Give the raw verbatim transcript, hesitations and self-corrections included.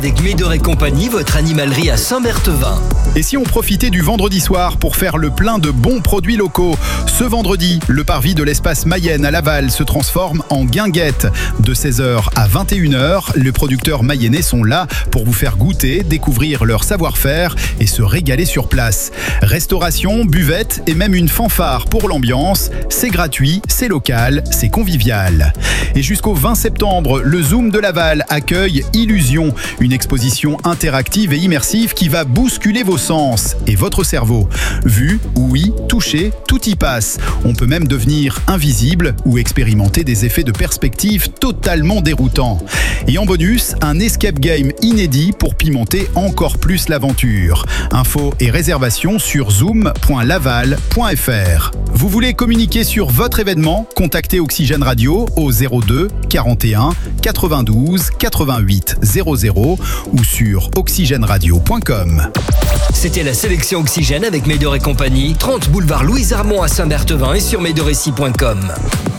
avec Médor et compagnie, votre animalerie à Saint-Berthevin. Et si on profitait du vendredi soir pour faire le plein de bons produits locaux? Ce vendredi, le parvis de l'espace Mayenne à Laval se transforme en guinguette. De seize heures à vingt et une heures, les producteurs mayennais sont là pour vous faire goûter, découvrir leur savoir-faire et se régaler sur place. Restauration, buvette et même une fanfare pour l'ambiance. C'est gratuit, c'est local, c'est convivial. Et jusqu'au vingt septembre, le Zoom de Laval accueille Illusion, une exposition interactive et immersive qui va bousculer vos sens et votre cerveau. Vue, ouïe, toucher, tout y passe. On peut même devenir invisible ou expérimenter des effets de perspective totalement déroutants. Et en bonus, un escape game inédit pour pimenter encore plus l'aventure. Infos et réservations sur zoom point laval point f r. Vous voulez communiquer sur votre événement? Contactez Oxygène Radio au zéro deux quarante et un quatre-vingt-douze quatre-vingt-huit zéro zéro ou sur oxygène radio point com. C'était la sélection Oxygène avec Médor et compagnie, trente boulevard Louise Armand à Saint-Berthevin et sur médorécy point com.